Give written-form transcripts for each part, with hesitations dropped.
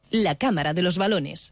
la cámara de los balones.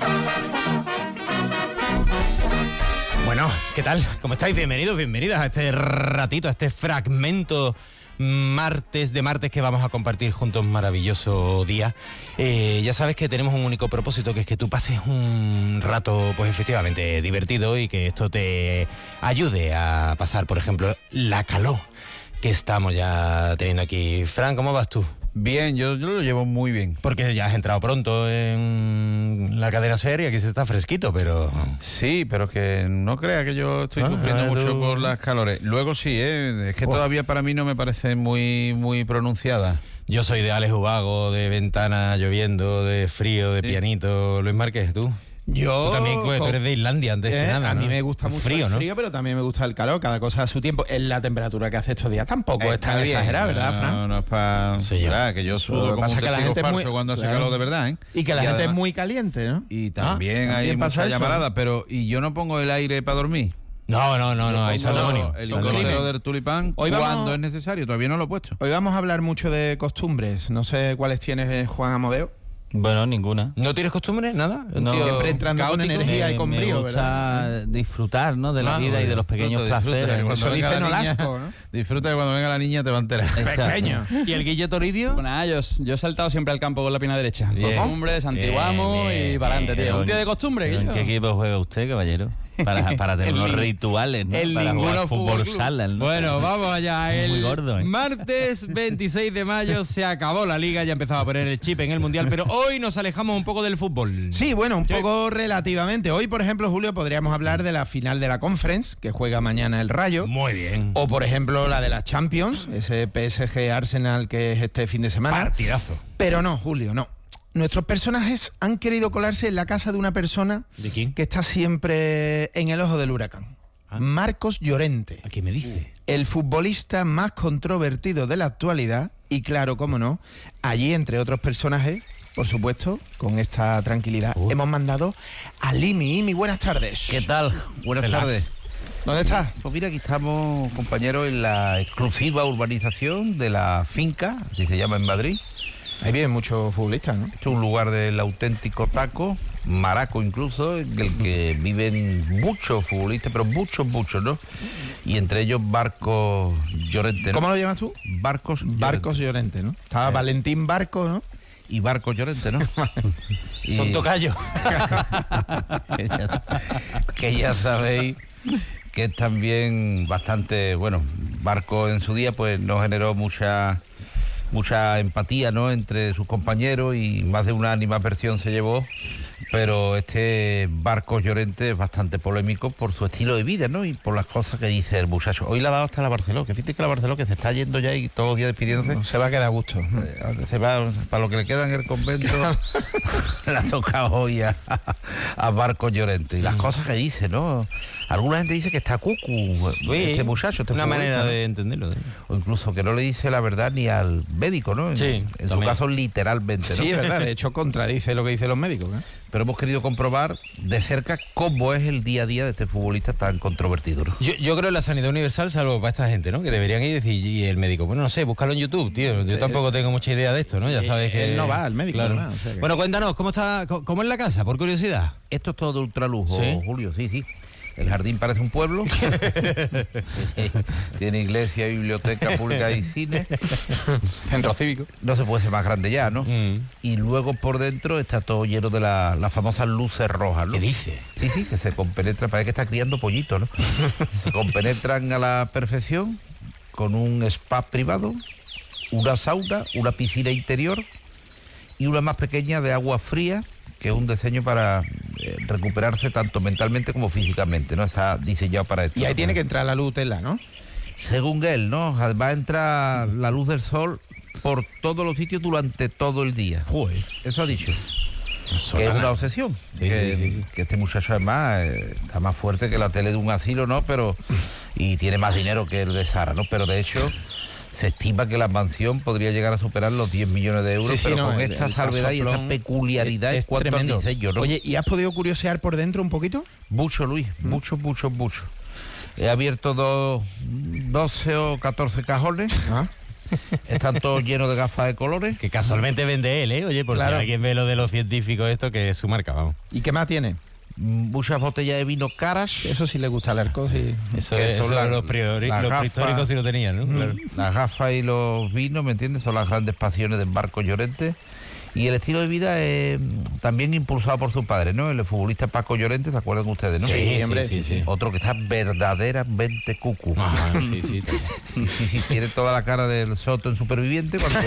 Bueno, ¿qué tal? ¿Cómo estáis? Bienvenidos, bienvenidas a este ratito, a este fragmento martes que vamos a compartir juntos, un maravilloso día. Ya sabes que tenemos un único propósito, que es que tú pases un rato, pues efectivamente, divertido, y que esto te ayude a pasar, por ejemplo, la calor que estamos ya teniendo aquí. Fran, ¿cómo vas tú? Bien, yo lo llevo muy bien. Porque ya has entrado pronto en la cadena SER y aquí se está fresquito, pero... Sí, pero que no crea que yo estoy sufriendo mucho por las calores. Luego sí, es que todavía para mí no me parece muy pronunciada. Yo soy de Alex Ubago, de ventana lloviendo, de frío, de pianito. Luis Márquez, ¿tú? Yo... Tú también, pues, tú eres de Islandia antes que nada, A ¿no? mí me gusta mucho el frío, pero también me gusta el calor. Cada cosa a su tiempo. En la temperatura que hace estos días tampoco es tan exagerada, ¿verdad, Fran? No es para... Sí, que yo sudo como un testigo falso cuando hace calor de verdad, ¿eh? Y que la gente es muy caliente, ¿no? Y también hay mucha llamarada, pero... ¿Y yo no pongo el aire para dormir? No, ahí son demonios. El cordero del tulipán, cuando es necesario, todavía no lo he puesto. Hoy vamos a hablar mucho de costumbres. No sé cuáles tienes, Juan Amadeo. Bueno, ninguna. ¿No tienes costumbre? ¿Nada? No, siempre entrando con energía y con brío, ¿verdad? Me gusta disfrutar, ¿no? De la vida y de los pequeños placeres. Eso dice Nolasco, ¿no? Disfruta que cuando venga la niña te va a enterar. Pequeño. ¿Y el Guillo Toribio? Bueno, yo he saltado siempre al campo con la pierna derecha. Costumbres, antiguamos y para adelante, tío. Un tío de costumbre. ¿En qué equipo juega usted, caballero? Para tener unos rituales, ¿no? Para jugar fútbol sala, ¿no? Bueno, vamos allá. Muy gordo, ¿eh? Martes 26 de mayo se acabó la liga, ya empezaba a poner el chip en el Mundial, pero hoy nos alejamos un poco del fútbol. Sí, bueno, un poco relativamente. Hoy, por ejemplo, Julio, podríamos hablar de la final de la Conference, que juega mañana el Rayo. Muy bien. O, por ejemplo, la de la Champions, ese PSG-Arsenal que es este fin de semana. Partidazo. Pero no, Julio, no. Nuestros personajes han querido colarse en la casa de una persona. ¿De quién? Que está siempre en el ojo del huracán. Marcos Llorente. ¿A qué me dice? El futbolista más controvertido de la actualidad. Y claro, cómo no, allí, entre otros personajes, por supuesto, con esta tranquilidad, hemos mandado a Limi. Imi, buenas tardes. ¿Qué tal? Buenas tardes. ¿Dónde estás? Pues mira, aquí estamos, compañeros, en la exclusiva urbanización de la finca, así se llama en Madrid. Ahí viven muchos futbolistas, ¿no? Esto es un lugar del auténtico taco, maraco incluso, en el que viven muchos futbolistas, pero muchos, ¿no? Y entre ellos Marcos Llorente, ¿no? ¿Cómo lo llamas tú? Marcos Llorente, ¿no? Estaba Valentín Barco, ¿no? Y Marcos Llorente, ¿no? Son tocayos. que ya sabéis que es también bastante, bueno, Barco en su día pues nos generó mucha empatía, ¿no?, entre sus compañeros, y más de una animadversión se llevó, pero este Marcos Llorente es bastante polémico por su estilo de vida, ¿no?, y por las cosas que dice el muchacho. Hoy le ha dado hasta la Barceló, que fíjate que la Barceló, que se está yendo ya y todos los días despidiéndose. No, se va a quedar a gusto. Se va, para lo que le queda en el convento, le ha tocado hoy a Marcos Llorente. Y las cosas que dice, ¿no? Alguna gente dice que está cucu, este muchacho. Una manera de entenderlo. O incluso que no le dice la verdad ni al médico, ¿no? Sí, en su caso, literalmente, ¿no? Sí, es verdad. De hecho, contradice lo que dicen los médicos, ¿eh? Pero hemos querido comprobar de cerca cómo es el día a día de este futbolista tan controvertido, ¿no? Yo creo en la sanidad universal, salvo para esta gente, ¿no? Que deberían ir y decir, y el médico, bueno, no sé, búscalo en YouTube, tío. Yo tampoco tengo mucha idea de esto, ¿no? Ya sabes que... Él no va al médico, claro. ¿no? O sea que... Bueno, cuéntanos, ¿cómo es la casa, por curiosidad? Esto es todo de ultralujo, ¿Sí? Julio, sí. El jardín parece un pueblo. Tiene iglesia, biblioteca pública y cine. Centro cívico. No se puede ser más grande ya, ¿no? Y luego por dentro está todo lleno de las famosas luces rojas, ¿no? ¿Qué dice? Sí, que se compenetran, parece que está criando pollitos, ¿no? Se compenetran a la perfección con un spa privado, una sauna, una piscina interior y una más pequeña de agua fría, que es un diseño para recuperarse tanto mentalmente como físicamente, ¿no? Está diseñado para esto. Y ahí tiene que entrar la luz Tesla, ¿no? Según él, ¿no? Va a entrar la luz del sol por todos los sitios durante todo el día. Joder. Eso ha dicho. Que es una obsesión. Sí. Que este muchacho además está más fuerte que la tele de un asilo, ¿no? Pero y tiene más dinero que el de Sara, ¿no? Pero de hecho se estima que la mansión podría llegar a superar los 10 millones de euros, pero con esta salvedad y esta peculiaridad en cuanto al diseño, ¿no? Oye, ¿y has podido curiosear por dentro un poquito? Mucho, Luis, mucho. He abierto 12 o 14 cajones Están todos llenos de gafas de colores. Que casualmente vende él, ¿eh? Oye, por Claro. si alguien ve lo de los científicos, esto que es su marca, vamos. ¿Y qué más tiene? Muchas botellas de vino caras. Eso sí le gusta al arco, sí. Eso, Que eso son las los gafas. prehistóricos sí lo tenían, ¿no? Claro. Las gafas y los vinos, ¿me entiendes? Son las grandes pasiones del Marcos Llorente. Y el estilo de vida es también impulsado por su padre, ¿no? El futbolista Paco Llorente, ¿se acuerdan ustedes, no? Sí, hombre. sí. Otro que está verdaderamente cucu. Ah, sí. Sí, tiene toda la cara del Soto en Superviviente cuando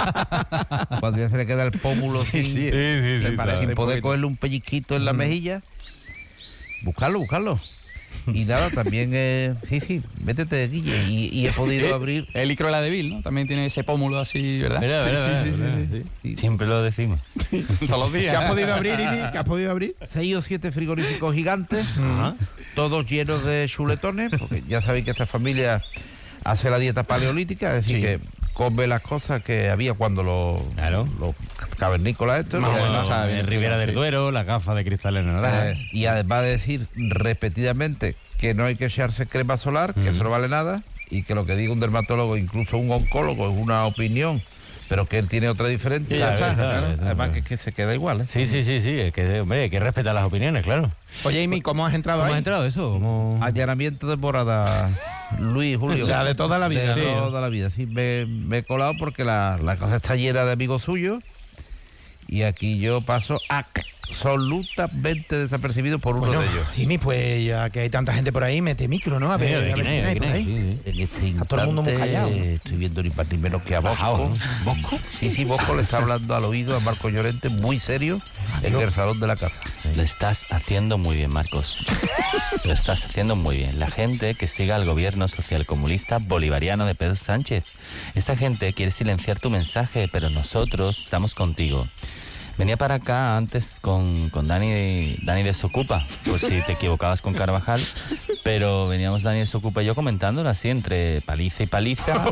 ya se le queda el pómulo sin, Se parece sin un poder poquito. cogerle un pellizquito en la mejilla. Buscarlo. Y nada, también, sí, métete, Guille. Y he podido abrir... El Icrola de Vil, ¿no? También tiene ese pómulo así, ¿verdad? Sí. Siempre lo decimos. Todos los días. ¿Qué has podido abrir, Imi? ¿Qué has podido abrir? 6 o 7 frigoríficos gigantes, todos llenos de chuletones, porque ya sabéis que esta familia hace la dieta paleolítica, es decir, Sí. que come las cosas que había cuando los cavernícolas estos. Más o y menos, además- en Ribera del Duero, las gafas de cristal en naranja. y además de decir repetidamente que no hay que echarse crema solar, que eso no vale nada, y que lo que diga un dermatólogo, incluso un oncólogo, es una opinión, pero que él tiene otra diferente. Y ya está, claro. Además que es que se queda igual, ¿eh? Sí, es que, hombre, hay que respetar las opiniones, claro. Oye, Imi, ¿cómo has entrado ¿Cómo ahí? has entrado eso? ¿Cómo... Allanamiento de morada, Luis, Julio. La de toda la vida, De sí. toda la vida. Sí, me he colado porque la casa está llena de amigos suyos y aquí yo paso absolutamente desapercibido por uno Bueno, de ellos. Imi, pues ya que hay tanta gente por ahí, mete micro, ¿no? A ver, a ver quién hay por ahí. En este Está todo el mundo muy instante callado. estoy viendo ni más ni menos que a Bajao, Bosco. ¿no? ¿Bosco? Sí, Bosco le está hablando al oído a Marcos Llorente muy serio en el salón de la casa. Lo estás haciendo muy bien, Marcos. Lo estás haciendo muy bien. La gente que siga al gobierno socialcomunista bolivariano de Pedro Sánchez. Esta gente quiere silenciar tu mensaje, pero nosotros estamos contigo. Venía para acá antes con Dani Desocupa, por si te equivocabas con Carvajal, pero veníamos Dani Desocupa y yo comentándolo así entre paliza y paliza.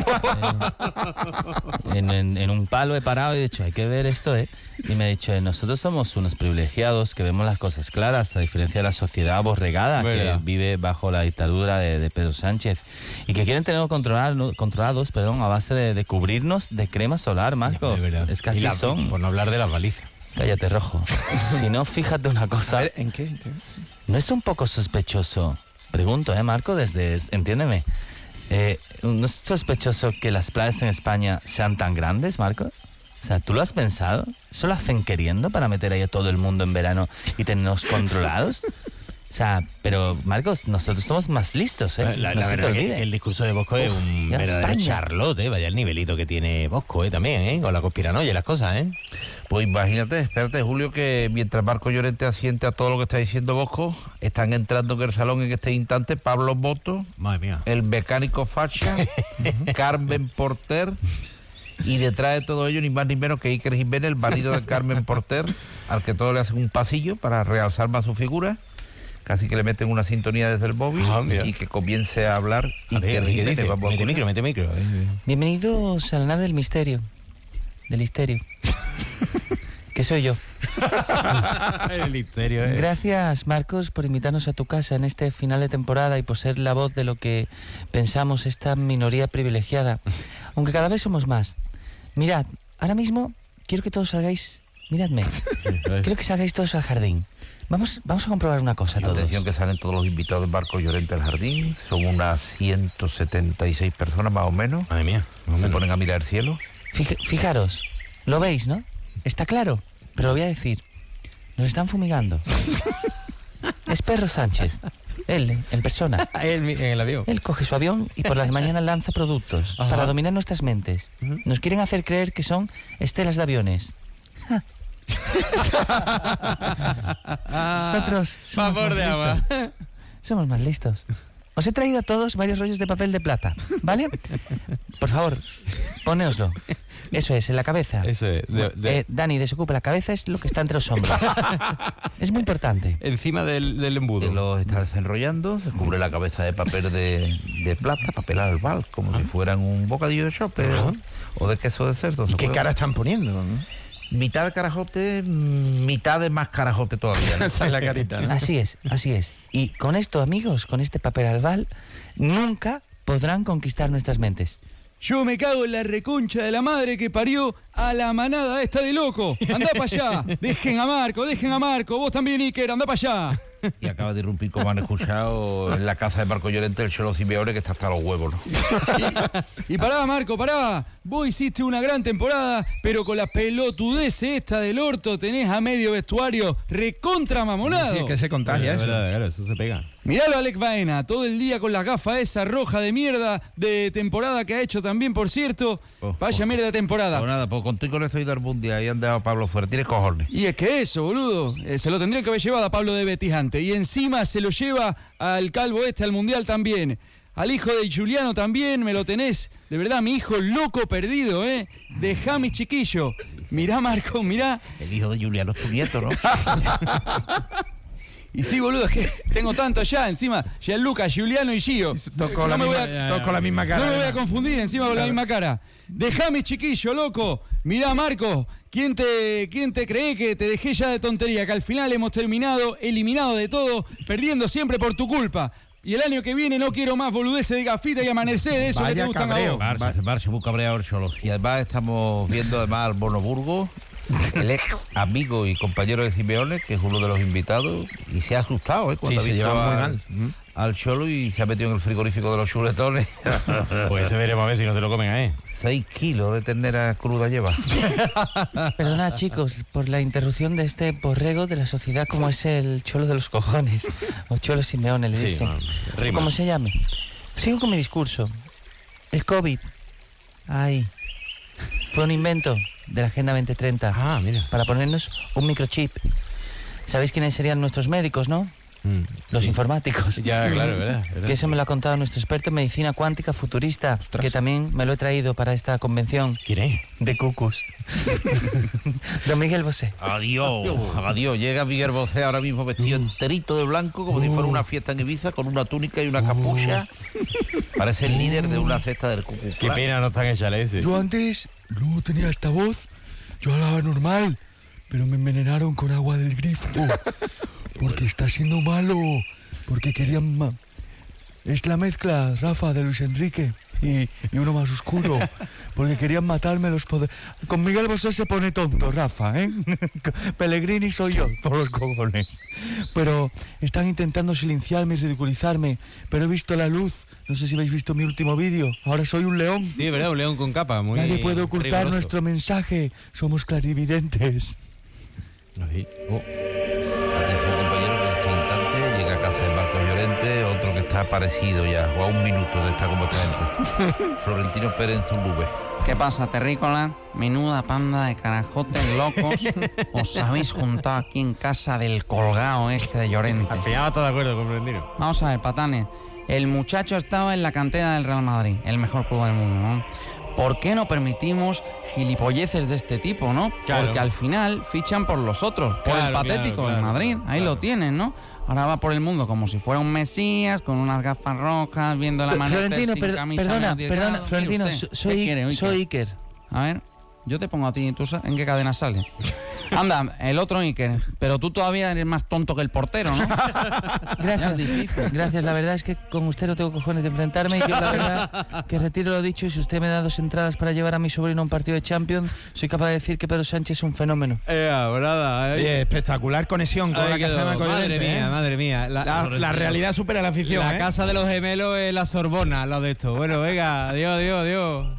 En un palo he parado y he dicho, hay que ver esto, ¿eh? Y me ha dicho, nosotros somos unos privilegiados que vemos las cosas claras, a diferencia de la sociedad aborregada que vive bajo la dictadura de Pedro Sánchez y que quieren tenernos controlados, a base de cubrirnos de crema solar, Marcos. Es que así son. Por no hablar de las balizas. Cállate, Rojo. Si no, fíjate una cosa. A ver, ¿en qué? ¿No es un poco sospechoso? Pregunto, Marco, entiéndeme. ¿No es sospechoso que las playas en España sean tan grandes, Marco? O sea, ¿tú lo has pensado? ¿Eso lo hacen queriendo para meter ahí a todo el mundo en verano y tenernos controlados? O sea, pero Marcos, nosotros somos más listos, ¿eh? La No se te verdad olvide. que el discurso de Bosco es un ya verdadero España. charlotte, ¿eh? Vaya el nivelito que tiene Bosco, también, ¿eh? Con la conspiranoia y las cosas, ¿eh? Pues imagínate, espérate, Julio, que mientras Marcos Llorente asiente a todo lo que está diciendo Bosco, están entrando en el salón en este instante Pablo Boto, Madre mía. el mecánico Facha, Carmen Porter, y detrás de todo ello ni más ni menos que Iker Jiménez, el marido de Carmen Porter, al que todo le hacen un pasillo para realzar más su figura. Casi que le meten una sintonía desde el móvil mira. y que comience a hablar A ver, Iker ¿qué Jiménez. dice? Vamos a escuchar. Mete micro. Bienvenidos a la nave del misterio. Del histerio. ¿Qué soy yo? El misterio, Gracias, Marcos, por invitarnos a tu casa en este final de temporada y por ser la voz de lo que pensamos esta minoría privilegiada. Aunque cada vez somos más. Mirad, ahora mismo quiero que todos salgáis... Miradme. Quiero que salgáis todos al jardín. Vamos a comprobar una cosa todos. Atención que salen todos los invitados de Marcos Llorente al jardín. Son unas 176 personas más o menos. Madre mía. Se ponen a mirar el cielo. Fijaros, lo veis, ¿no? Está claro, pero lo voy a decir. Nos están fumigando. Es Pedro Sánchez. Él, en persona. En el avión. Él coge su avión y por las mañanas lanza productos para dominar nuestras mentes. Nos quieren hacer creer que son estelas de aviones. Nosotros somos Vapor de más agua. listos. Somos más listos. Os he traído a todos varios rollos de papel de plata, ¿vale? Por favor, ponéoslo. Eso es, en la cabeza. Eso es. Dani, desocupa la cabeza, es lo que está entre los hombros. Es muy importante. Encima del embudo. Lo está desenrollando, se cubre la cabeza de papel de plata, papel albal, como si fueran un bocadillo de chope o de queso de cerdo. ¿se ¿Qué acuerdan? cara están poniendo? ¿No? Mitad de carajote, mitad de más carajote todavía, ¿no? Esa es la carita, ¿no? Así es. Y con esto, amigos, con este papel albal, nunca podrán conquistar nuestras mentes. Yo me cago en la reconcha de la madre que parió a la manada esta de loco. Andá para allá. Dejen a Marco. Vos también, Iker, andá para allá. Y acaba de irrumpir, como han escuchado, en la casa de Marco Llorente, el Cholo Simeone, que está hasta los huevos, ¿no? Y pará, Marco, pará. Vos hiciste una gran temporada, pero con la pelotudez esta del orto tenés a medio vestuario recontra mamonado. Sí, es que se contagia eso. Claro, eso se pega. Miralo a Alex Baena, todo el día con las gafas esa roja de mierda de temporada que ha hecho también, por cierto. Vaya mierda de temporada. Pues nada, pues con todo y con eso he ido al Mundial y han dejado a Pablo fuera. Tienes cojones. Y es que eso, boludo, se lo tendrían que haber llevado a Pablo de Betis antes. Y encima se lo lleva al calvo este al Mundial también. Al hijo de Juliano también me lo tenés. De verdad, mi hijo loco perdido, ¿eh? Dejá mi chiquillo. Mirá, Marco, mirá. El hijo de Juliano es tu nieto, ¿no? Y sí, boludo, es que tengo tanto ya. Encima, Gianluca, Giuliano y Gio. Todos con la misma cara. No me voy a confundir encima con la misma cara. Dejá mi chiquillo, loco. Mirá, Marco, ¿quién te cree que te dejé ya de tontería? Que al final hemos terminado eliminado de todo, perdiendo siempre por tu culpa. Y el año que viene no quiero más boludeces de gafita y amanecer, de eso que te gustan a vos. Barça, muy cabreado el Cholo. Y además estamos viendo al Bono Burgos, el ex amigo y compañero de Simeone, que es uno de los invitados, y se ha asustado, cuando ha visto al Cholo y se ha metido en el frigorífico de los chuletones. Pues veremos a ver si no se lo comen ahí. 6 kilos de ternera cruda lleva. Perdona, chicos, por la interrupción de este borrego de la sociedad como es el Cholo de los cojones, o Cholo Simeone, le dicen. Rima. ¿Cómo se llame? Sigo con mi discurso. El COVID. Ay. Fue un invento de la Agenda 2030. Ah, mira. Para ponernos un microchip. ¿Sabéis quiénes serían nuestros médicos, no? Los informáticos. Ya, claro, ¿verdad? Que eso me lo ha contado nuestro experto en medicina cuántica futurista. Ostras. Que también me lo he traído para esta convención. ¿Quién es? De Cucus. Don Miguel Bosé. Adiós. Llega Miguel Bosé ahora mismo vestido enterito de blanco, como si fuera una fiesta en Ibiza, con una túnica y una capucha. Parece el líder de una cesta del Cucus. Qué pena no están hechas ese. Yo antes no tenía esta voz. Yo hablaba normal, pero me envenenaron con agua del grifo. Porque está siendo malo. Porque querían... Es la mezcla, Rafa, de Luis Enrique y uno más oscuro. Porque querían matarme los poderes. Con Miguel Bosé se pone tonto, Rafa, ¿eh? Pellegrini soy yo, por los cojones. Pero están intentando silenciarme y ridiculizarme. Pero he visto la luz. No sé si habéis visto mi último vídeo. Ahora soy un león. Sí, ¿verdad? Un león con capa. Muy Nadie puede ocultar riguroso. nuestro mensaje. Somos clarividentes. Ahí. Atención, compañero, que en este instante llega a casa de Marco Llorente, otro que está parecido ya, o a un minuto de estar completamente. Florentino Pérez Zuluve. ¿Qué pasa, terrícola? Menuda panda de carajotes locos. Os habéis juntado aquí en casa del colgado este de Llorente. Al final está de acuerdo con Florentino. Vamos a ver, patanes. El muchacho estaba en la cantera del Real Madrid, el mejor club del mundo, ¿no? ¿Por qué no permitimos gilipolleces de este tipo, no? Claro. Porque al final fichan por los otros, por Claro, el patético claro, del Madrid. Ahí claro. lo tienen, ¿no? Ahora va por el mundo como si fuera un mesías, con unas gafas rojas, viendo la amanecer Florentino, sin camisa perdona, a los 10 grados. Florentino, Mire usted, ¿qué soy quiere, Iker? Iker. A ver, yo te pongo a ti, ¿tú en qué cadena sales? Anda, el otro Iker, pero tú todavía eres más tonto que el portero, ¿no? Gracias, la verdad es que con usted no tengo cojones de enfrentarme y yo la verdad que retiro lo dicho y si usted me da 2 entradas para llevar a mi sobrino a un partido de Champions, soy capaz de decir que Pedro Sánchez es un fenómeno. Nada. Oye, espectacular conexión con la casa de Marco Llorente. Madre mía. La realidad supera la ficción. La casa de los gemelos es la Sorbona, lo de esto. Bueno, venga, adiós.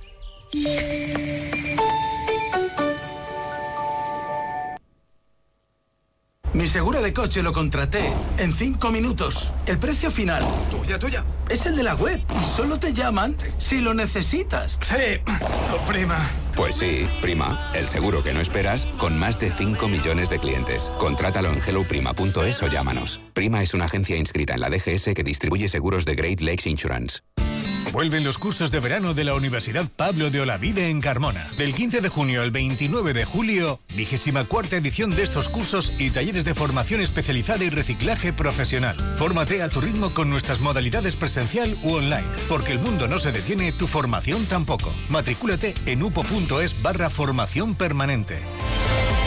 Mi seguro de coche lo contraté en 5 minutos. El precio final, tuya, es el de la web y solo te llaman si lo necesitas. Sí, tu prima. Pues sí, Prima, el seguro que no esperas con más de 5 millones de clientes. Contrátalo en helloprima.es o llámanos. Prima es una agencia inscrita en la DGS que distribuye seguros de Great Lakes Insurance. Vuelven los cursos de verano de la Universidad Pablo de Olavide en Carmona. Del 15 de junio al 29 de julio, 24ª edición de estos cursos y talleres de formación especializada y reciclaje profesional. Fórmate a tu ritmo con nuestras modalidades presencial u online. Porque el mundo no se detiene, tu formación tampoco. Matricúlate en upo.es/formación permanente.